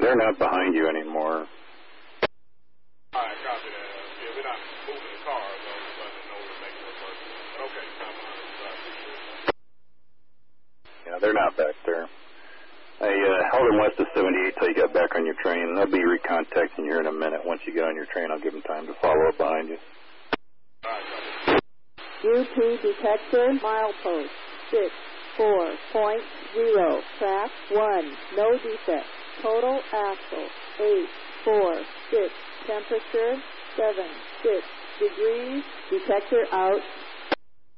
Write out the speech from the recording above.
They're not behind you anymore. All right, copy that. Yeah, we're not moving the car, so I'm trying to know to make that work. But okay, not behind us, so I appreciate it. Yeah, they're not back there. I held them west of 78 till you got back on your train. They'll be recontacting you here in a minute. Once you get on your train, I'll give them time to follow up behind you. All right, copy. U2 detector, milepost 64.0, track 1, no defect, total axle 846, temperature 76 degrees, detector out.